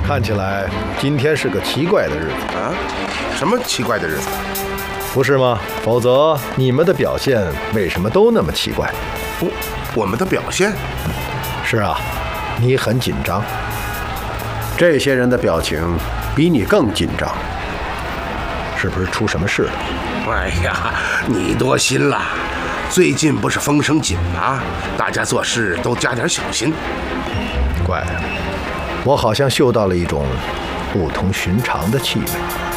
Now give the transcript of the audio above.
看起来今天是个奇怪的日子啊？什么奇怪的日子？ 不是吗？否则你们的表现为什么都那么奇怪？ 我们的表现？ 是啊，你很紧张。 这些人的表情比你更紧张， 是不是出什么事了？ 哎呀，你多心了。最近不是风声紧吗？大家做事都加点小心。 怪了，我好像嗅到了一种不同寻常的气味。